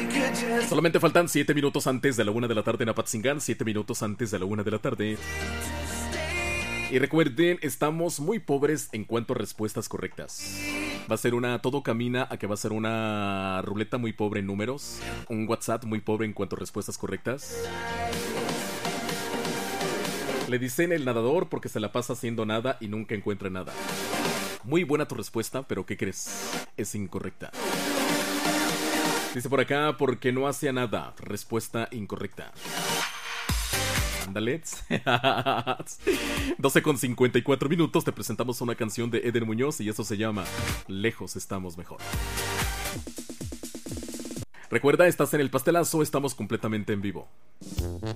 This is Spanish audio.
Solamente faltan 7 minutos antes de la 1 de la tarde en Apatzingán, 7 minutos antes de la 1 de la tarde. Y recuerden, estamos muy pobres en cuanto a respuestas correctas. Va a ser todo camina a que va a ser una ruleta muy pobre en números, un WhatsApp muy pobre en cuanto a respuestas correctas. Le dicen el nadador porque se la pasa haciendo nada y nunca encuentra nada. Muy buena tu respuesta, pero ¿qué crees? Es incorrecta. Dice por acá, porque no hacía nada. Respuesta incorrecta. Ándale. 12:54 minutos. Te presentamos una canción de Eder Muñoz y eso se llama Lejos estamos mejor. Recuerda, estás en el pastelazo, estamos completamente en vivo.